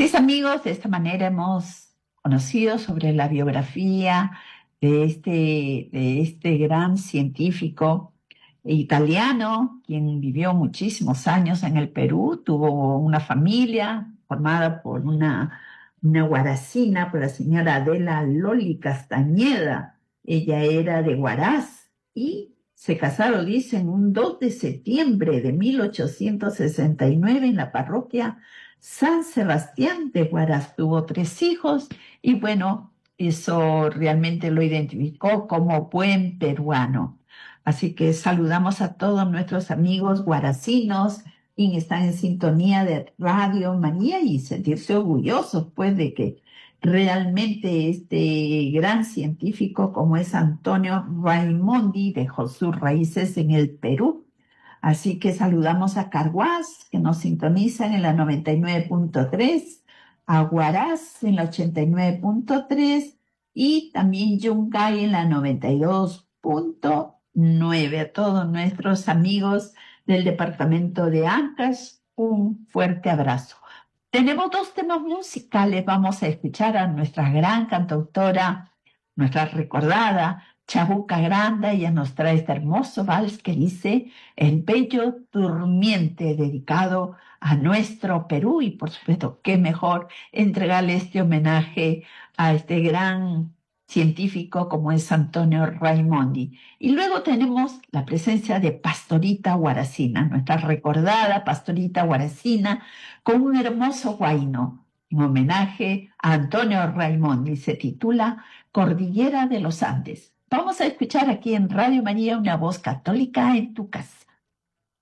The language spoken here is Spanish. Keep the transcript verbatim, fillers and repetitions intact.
Así es, amigos, de esta manera hemos conocido sobre la biografía de este, de este gran científico italiano, quien vivió muchísimos años en el Perú, tuvo una familia formada por una, una guaracina, por la señora Adela Loli Castañeda. Ella era de Huaraz y se casaron, dicen, un dos de septiembre de mil ochocientos sesenta y nueve en la parroquia San Sebastián de Huaraz. Tuvo tres hijos y bueno, eso realmente lo identificó como buen peruano. Así que saludamos a todos nuestros amigos guaracinos y están en sintonía de Radio María y sentirse orgullosos pues de que realmente este gran científico como es Antonio Raimondi dejó sus raíces en el Perú. Así que saludamos a Carhuaz, que nos sintonizan en la noventa y nueve punto tres, a Huaraz en la ochenta y nueve punto tres y también Yungay en la noventa y dos punto nueve. A todos nuestros amigos del departamento de Ancash, un fuerte abrazo. Tenemos dos temas musicales. Vamos a escuchar a nuestra gran cantautora, nuestra recordada Chabuca Granda. Ella nos trae este hermoso vals que dice El Bello Durmiente, dedicado a nuestro Perú. Y por supuesto, qué mejor entregarle este homenaje a este gran científico como es Antonio Raimondi. Y luego tenemos la presencia de Pastorita Guaracina, nuestra recordada Pastorita Guaracina, con un hermoso huayno en homenaje a Antonio Raimondi. Se titula Cordillera de los Andes. Vamos a escuchar aquí en Radio María una voz católica en tu casa.